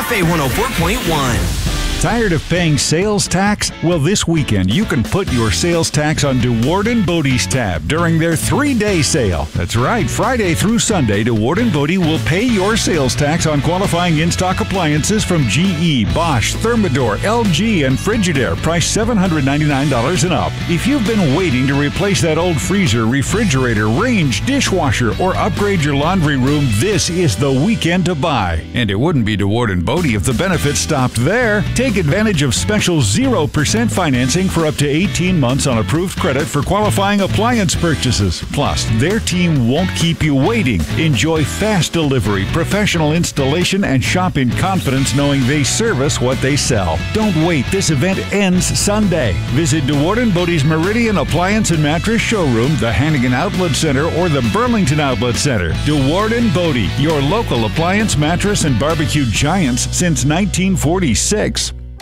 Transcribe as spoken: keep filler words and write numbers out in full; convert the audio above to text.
F A one oh four point one. Tired of paying sales tax? Well, this weekend you can put your sales tax on DeWard and Bodie's tab during their three-day sale. That's right, Friday through Sunday, DeWard and Bodie will pay your sales tax on qualifying in-stock appliances from G E, Bosch, Thermador, L G, and Frigidaire, priced seven hundred ninety-nine dollars and up. If you've been waiting to replace that old freezer, refrigerator, range, dishwasher, or upgrade your laundry room, this is the weekend to buy. And it wouldn't be DeWard and Bodie if the benefits stopped there. Take advantage of special zero percent financing for up to eighteen months on approved credit for qualifying appliance purchases. Plus, their team won't keep you waiting. Enjoy fast delivery, professional installation, and shop in confidence knowing they service what they sell. Don't wait. This event ends Sunday. Visit DeWard and Bodie's Meridian Appliance and Mattress Showroom, the Hannigan Outlet Center, or the Burlington Outlet Center. DeWard and Bodie, your local appliance, mattress, and barbecue giants since nineteen forty-six.